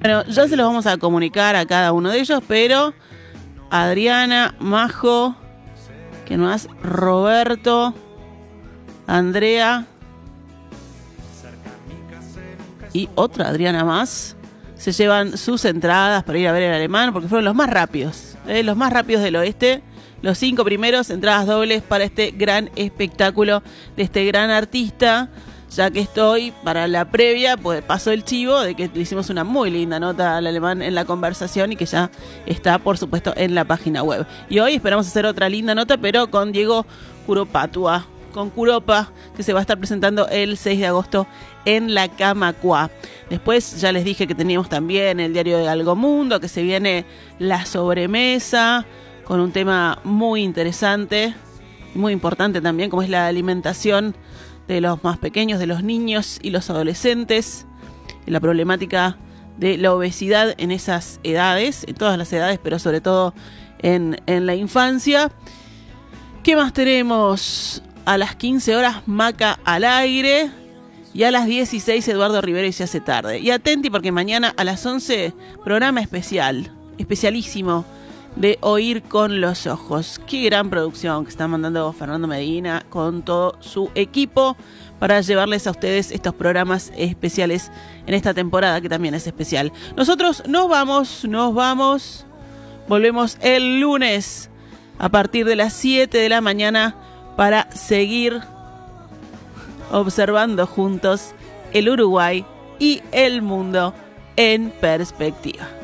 Bueno, ya se los vamos a comunicar a cada uno de ellos, pero Adriana, Majo, ¿quién más? Roberto, Andrea y otra Adriana más se llevan sus entradas para ir a ver el alemán, porque fueron los más rápidos del oeste. Los 5 primeros, entradas dobles para este gran espectáculo de este gran artista. Ya que estoy para la previa, pues pasó el chivo de que le hicimos una muy linda nota al alemán en la conversación y que ya está, por supuesto, en la página web. Y hoy esperamos hacer otra linda nota, pero con Diego Curopatua, con Curopa, que se va a estar presentando el 6 de agosto en la Camacuá. Después ya les dije que teníamos también el diario de Algo Mundo, que se viene la sobremesa, con un tema muy interesante, muy importante también, como es la alimentación de los más pequeños, de los niños y los adolescentes, y la problemática de la obesidad en esas edades, en todas las edades, pero sobre todo en la infancia. ¿Qué más tenemos? A las 15 horas, Maca al aire, y a las 16, Eduardo Rivero y Se hace tarde. Y atenti porque mañana a las 11, programa especialísimo, de Oír con los Ojos. Qué gran producción que está mandando Fernando Medina con todo su equipo para llevarles a ustedes estos programas especiales en esta temporada que también es especial. Nosotros nos vamos. Volvemos el lunes a partir de las 7 de la mañana para seguir observando juntos el Uruguay y el mundo en perspectiva.